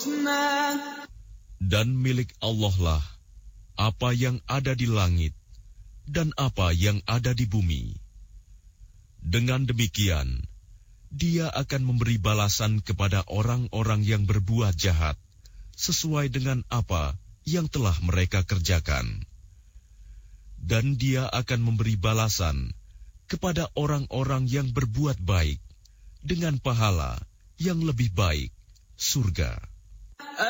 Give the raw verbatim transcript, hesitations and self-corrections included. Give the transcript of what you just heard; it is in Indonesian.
Dan milik Allah lah apa yang ada di langit dan apa yang ada di bumi. Dengan demikian, Dia akan memberi balasan kepada orang-orang yang berbuat jahat sesuai dengan apa yang telah mereka kerjakan. Dan Dia akan memberi balasan kepada orang-orang yang berbuat baik dengan pahala yang lebih baik, surga.